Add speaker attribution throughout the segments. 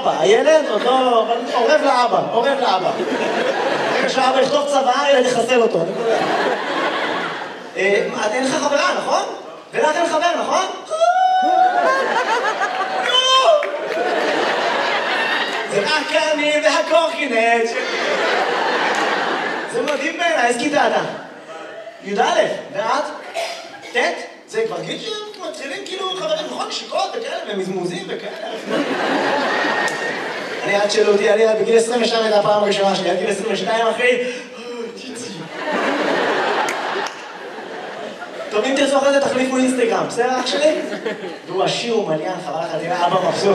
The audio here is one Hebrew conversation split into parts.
Speaker 1: האבא, הילד עוד לא... עורב לאבא, עורב לאבא. רגע שהאבא יכתוב צבא, הילד יחסל אותו. אין לך חברה, נכון? ולך אין חבר, נכון? זה רק אני והקורקינט. זה מדהים בעיניי, איזה כיתה אתה? י"א, ואת? ט'? זה כבר גיל שמתחילים כאילו חברים, נכון? נשיקות וכאלה, ומזמוזים וכאלה. אני עד שאלו אותי, אני בגיל 22 הייתה הפעם הראשונה שלי, עד גיל 22 אחרי... טוב, אם תרצו אחרי זה תחליפו אינסטגרם, בסדר אח שלי? והוא עשיר ומעניין, חבל לך, תראה, אבא מבסוט.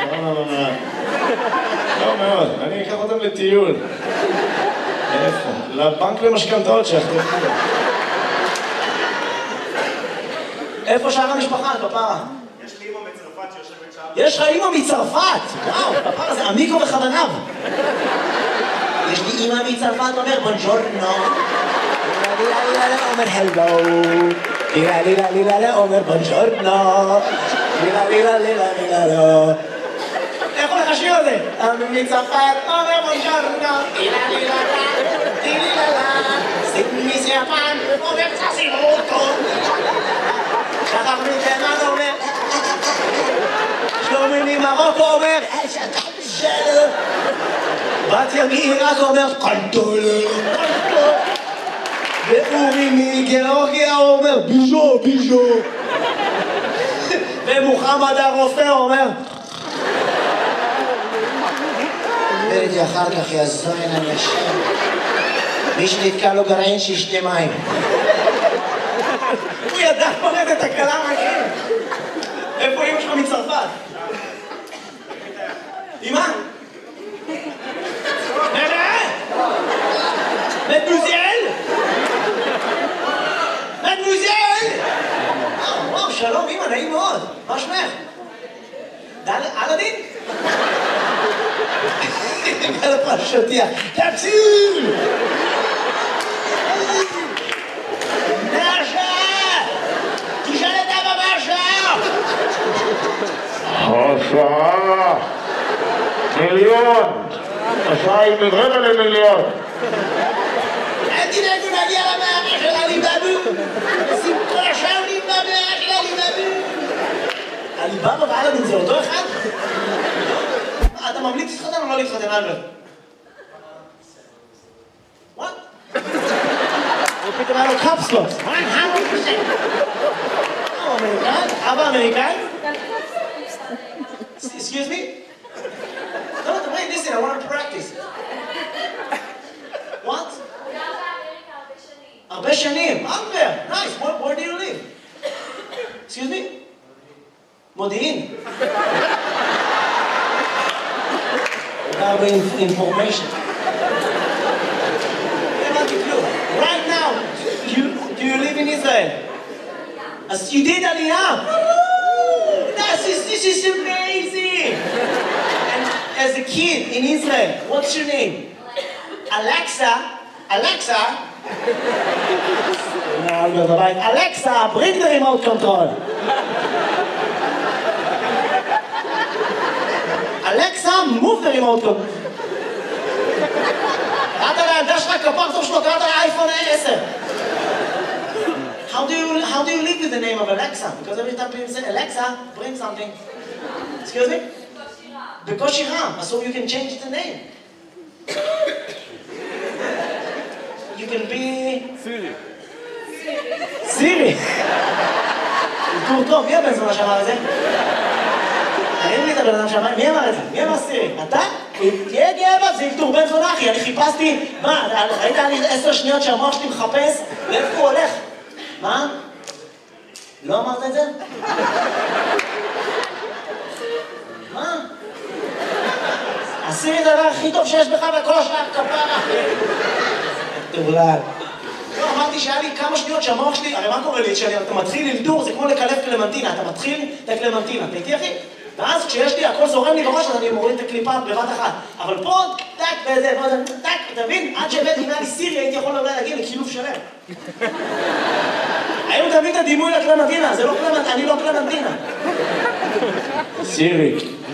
Speaker 2: לא מאוד, אני אקח אותם לטיול. איפה? לבנק למשכנתאות שאחרי.
Speaker 1: איפה שאר המשפחה, פפרה?
Speaker 3: יש לי אמא מצרפת שיושבת שם.
Speaker 1: יש לך אמא מצרפת! וואו, פפרה זה עמיקו בכוונב. יש לי אמא מצרפת, אומר בונג'ורנו. אומר הלו. לילה, אומר בונג'ורנו. לילה. איך הולך השיר הזה? אמא מצרפת, אומר בונג'ורנו. לילה. סימיס יפן, אומר צסימוטו. שחר מתימן אומר, שלומי ממרוקו אומר, שלום. בת ימיר רק אומר, קנטול. ואורי מגיאורגיה אומר, ביז'ו. ומוחמד הרופא אומר, וראיתי אחר כך יזוין אנשים. מי שנתקע לו גרעין שישתה מים. הוא ידע פרד את הקלה מהכם. איפה אמא שלך מצרפת? אמא? מדמוזיאל! וואו, שלום אמא, נעים מאוד. מה שמך? אלאדין? על הפרשותיה. תציל!
Speaker 2: השעה מיליון. השעה היא מרבע למיליון.
Speaker 1: אל תדאגו להגיע למערה של עליבאבו. שמחה שונים במערה של עליבאבו. עליבאבו ואלאדין זה אותו אחד? אתה ממליץ להתחתן או לא להתחתן, אלברט? What? הוא פתאום היה לו קפסלות. 100%. אמריקאי? אבא אמריקאי? Excuse me? No, wait, listen, I want to practice. What? הרבה שנים. Albert, nice. Where do you live? Excuse me? מודיעין. הרבה information. Right now, do you live in Israel? As you did Aliyah. This is amazing. And as a kid in Israel, what's your name? Alexa. Alexa, bring the remote control. Alexa, move the remote control. קראת לילדה שלך כפרצוף שלו, קראת לאייפון 10. How do you live with the name of Alexa? Because every time people say Alexa, bring something. Excuse me? בקושי רם, so you can change the name. You can be... סירי. אזכור טוב, מי הבן זונה שאמר את זה? אין לי את הבן אדם שאמר, מי אמר את זה? מי אמר סירי? אתה? תהיה גאה, זה אלתור בן זונה אחי, אני חיפשתי... מה, ראית לי 10 שניות שהמוח שלי מחפש? לאיפה הוא הולך? מה? לא אמרת את זה? מה? עשירי את הדבר הכי טוב שיש בך בכל השעה כפרה. תאולל. לא, אמרתי שהיה לי כמה שניות שהמוח שלי, הרי מה קורה לי? כשאתה מתחיל ללדור, זה כמו לקלף קלמנטינה, אתה מתחיל את הקלמנטינה, אתה איתי אחי? ואז כשיש לי, הכל זורם לי בראש, אז אני מוריד את הקליפה בבת אחת. אבל פה, טק, וזה, טק, אתה מבין? עד שהבאתי אם היה לי סירי, הייתי יכול אולי להגיע לקילוף שלם. היום תמיד הדימוי לקלמנטינה, זה לא קלמנטינה, אני לא קלמנטינה.
Speaker 2: סירי,